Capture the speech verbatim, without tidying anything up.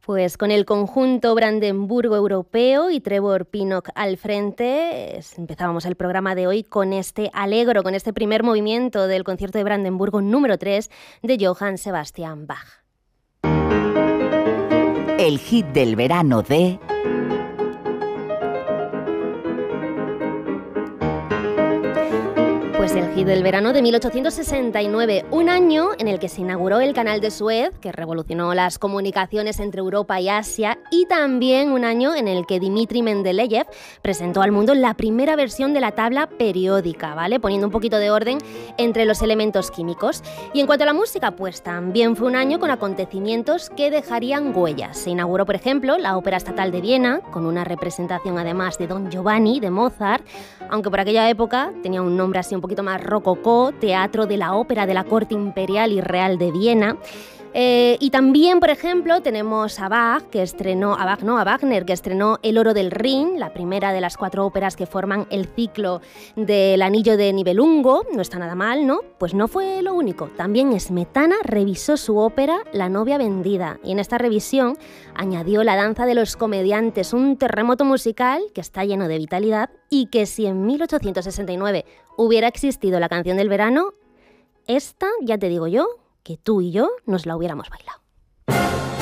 Pues con el conjunto Brandenburgo Europeo y Trevor Pinnock al frente, empezábamos el programa de hoy con este Allegro, con este primer movimiento del concierto de Brandenburgo número tres de Johann Sebastian Bach. El hit del verano de... Pues el hit del verano de mil ochocientos sesenta y nueve, un año en el que se inauguró el Canal de Suez, que revolucionó las comunicaciones entre Europa y Asia, y también un año en el que Dmitri Mendeleev presentó al mundo la primera versión de la tabla periódica, ¿vale? Poniendo un poquito de orden entre los elementos químicos. Y en cuanto a la música, pues también fue un año con acontecimientos que dejarían huellas. Se inauguró, por ejemplo, la Ópera Estatal de Viena, con una representación además de Don Giovanni, de Mozart, aunque por aquella época tenía un nombre así un poquito más rococó, Teatro de la Ópera de la Corte Imperial y Real de Viena. Eh, y también, por ejemplo, tenemos a Bach, que estrenó, a Bach no, a Wagner, que estrenó El Oro del Rin, la primera de las cuatro óperas que forman el ciclo del Anillo de Nibelungo. No está nada mal, ¿no? Pues no fue lo único. También Smetana revisó su ópera La novia vendida, y en esta revisión añadió La danza de los comediantes, un terremoto musical que está lleno de vitalidad y que si en mil ochocientos sesenta y nueve hubiera existido la canción del verano, esta, ya te digo yo, que tú y yo nos la hubiéramos bailado.